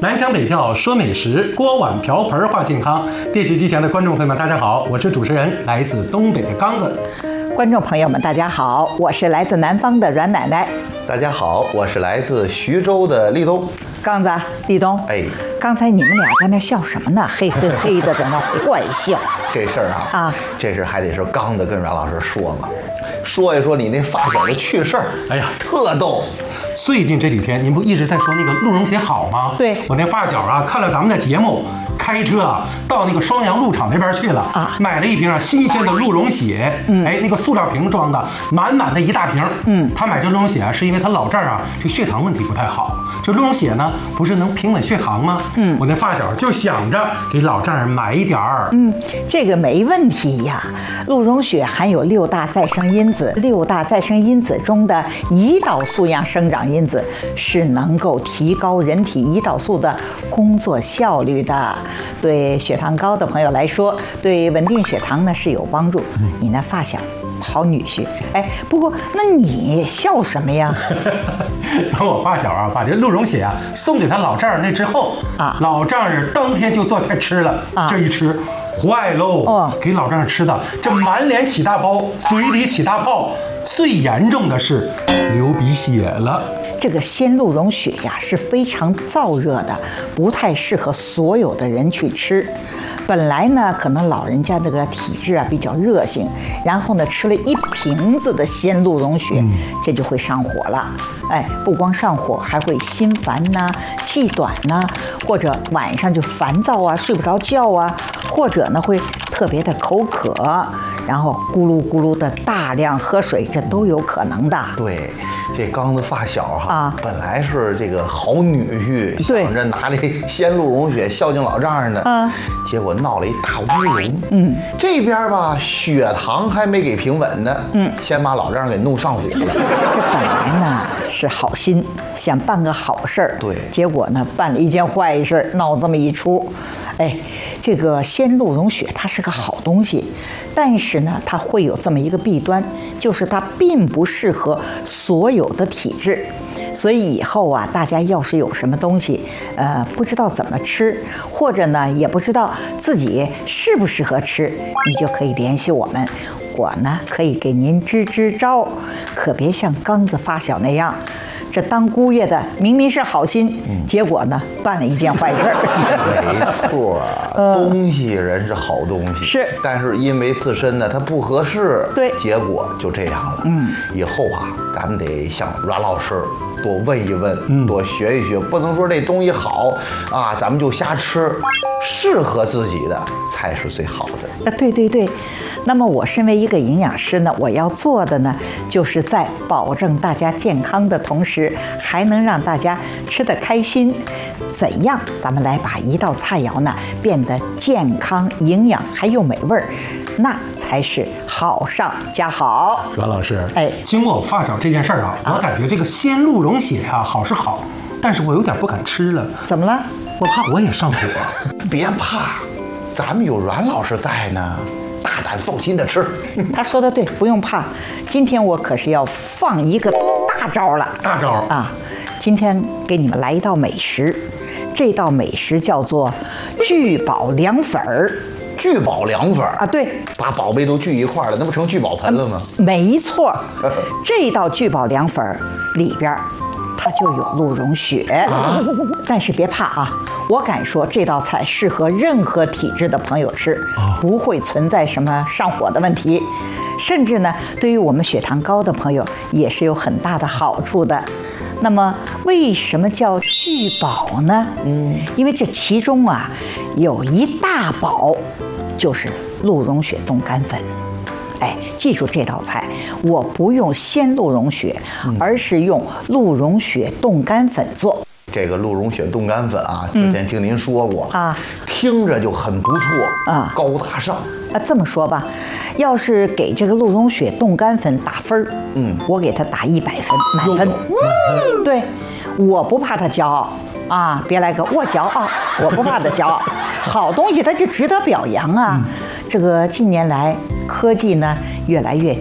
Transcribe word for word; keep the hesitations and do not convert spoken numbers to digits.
南腔北调说美食，锅碗瓢盆话健康。电视机前的观众朋友们，大家好，我是主持人，来自东北的刚子。 观众朋友们，大家好，我是来自南方的阮奶奶。 大家好，我是来自徐州的立冬。 刚子、立冬， 哎， 刚才你们俩在那笑什么呢？嘿嘿嘿的在那坏笑。 这事儿啊，啊，这事还得是刚子跟阮老师说嘛，说一说你那发小的趣事儿。 哎呀， 特逗。 最近这几天，您不一直在说那个鹿茸血好吗？ 对， 我那发小啊，看了咱们的节目，开车啊到那个双阳鹿场那边去了啊，买了一瓶啊新鲜的鹿茸血，嗯，哎，那个塑料瓶装的，满满的一大瓶，嗯，他买这鹿茸血啊，是因为他老丈人啊这血糖问题不太好，这鹿茸血呢不是能平稳血糖吗？嗯，我那发小就想着给老丈人买一点儿， 嗯，这个没问题呀。鹿茸血含有六大再生因子，六大再生因子中的胰岛素样生长因子是能够提高人体胰岛素的工作效率的，对血糖高的朋友来说，对稳定血糖呢是有帮助。你那发小好女婿，哎，不过那你笑什么呀？ 等我发小啊把这鹿茸血啊送给他老丈人那之后啊，老丈人当天就做菜吃了，啊、这一吃坏喽，哦，给老丈人吃的这满脸起大包，嘴里起大泡，最严重的是流鼻血了。 这个鲜鹿茸血呀是非常燥热的，不太适合所有的人去吃。本来呢，可能老人家那个体质啊比较热性，然后呢吃了一瓶子的鲜鹿茸血，嗯、这就会上火了。哎，不光上火，还会心烦呐、啊、气短呐、啊，或者晚上就烦躁啊、睡不着觉啊，或者呢会特别的口渴，然后咕噜咕噜的大量喝水，这都有可能的。 对。这刚子发小哈，啊、本来是这个好女婿，想着拿这鲜鹿茸血孝敬老丈人的，啊、结果闹了一大乌龙。嗯，这边吧血糖还没给平稳呢，嗯，先把老丈人给弄上火了。这本来呢是好心，想办个好事儿， 对， 结果呢办了一件坏事，闹这么一出。哎，这个鲜鹿茸血它是个好东西，但是呢，它会有这么一个弊端，就是它并不适合所有的体质。所以以后啊，大家要是有什么东西，呃，不知道怎么吃，或者呢，也不知道自己适不适合吃，你就可以联系我们，我呢可以给您支支招，可别像刚子发小那样。这当姑爷的明明是好心，嗯、结果呢办了一件坏事。 没错，东西人是好东西， 是， 但是因为自身呢它不合适， 对， 结果就这样了。嗯，以后啊，咱们得向阮老师多问一问，嗯、多学一学，不能说这东西好啊，咱们就瞎吃，适合自己的才是最好的。 啊，对对对。那么我身为一个营养师呢，我要做的呢，就是在保证大家健康的同时，还能让大家吃得开心。怎样？咱们来把一道菜肴呢变得健康、营养还又美味儿，那才是好上加好。 阮老师，哎，经过我发小这件事儿啊，我感觉这个鲜鹿茸血啊好是好，但是我有点不敢吃了。 怎么了？ 我怕我也上火。 别怕，咱们有阮老师在呢。大胆放心的吃， 他说的对，不用怕。今天我可是要放一个大招了， 大招啊！今天给你们来一道美食，这道美食叫做聚宝凉粉儿。 聚宝凉粉啊，对， 把宝贝都聚一块了，那不成聚宝盆了吗？ 嗯、没错，这道聚宝凉粉儿里边它就有鹿茸血，啊、但是别怕啊。我敢说这道菜适合任何体质的朋友吃，不会存在什么上火的问题，甚至呢，对于我们血糖高的朋友也是有很大的好处的。那么，为什么叫聚宝呢？嗯，因为这其中啊，有一大宝就是鹿茸血冻干粉。哎，记住这道菜，我不用鲜鹿茸血，而是用鹿茸血冻干粉做。 这个鹿茸血冻干粉啊，之前听您说过、 嗯、啊， 听着就很不错啊， 高大上啊。这么说吧，要是给这个鹿茸血冻干粉打分，嗯，我给他打一百分，满分。嗯，对，我不怕他骄傲啊，别来个我骄傲，我不怕他骄傲。好东西它就值得表扬啊。嗯、这个近年来科技呢越来越